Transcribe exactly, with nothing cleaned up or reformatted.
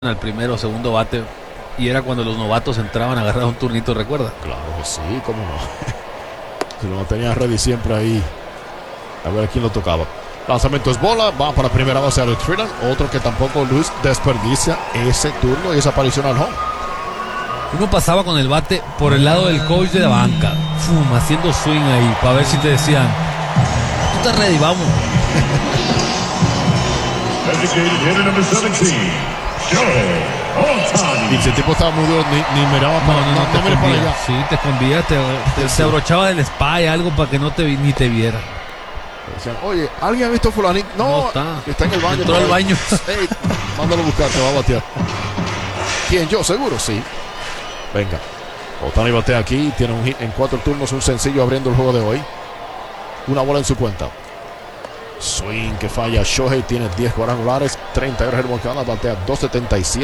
al primero o segundo bate, y era cuando los novatos entraban a agarrar un turnito, ¿recuerda? Claro que sí, cómo no. Si lo tenía ready siempre ahí, a ver a quién lo tocaba. Lanzamiento es bola, va para primera base Alex Freeland, otro que tampoco Luis desperdicia ese turno y esa aparición al home. Uno pasaba con el bate por el lado del coach de la banca, fum, haciendo swing ahí, para ver si te decían, tú estás ready, vamos. Y si el tipo estaba muy duro, ni, ni miraba para, No, no, no, no, te no mire para escondía, allá. sí, te escondía, te, te, Sí. te abrochaba del spy, algo para que no te vi- ni te viera. Decían, oye, ¿alguien ha visto fulanito? No, No está. está en el baño. Entró al por ahí. baño. Ey, mándalo a buscar, te va a batear. ¿Quién? Yo, seguro, sí. Venga. Ohtani batea aquí, tiene un hit en cuatro turnos, un sencillo abriendo el juego de hoy. Una bola en su cuenta. Swing que falla. Shohei tiene diez cuadrangulares, treinta horas remolcadas, batea dos setenta y siete.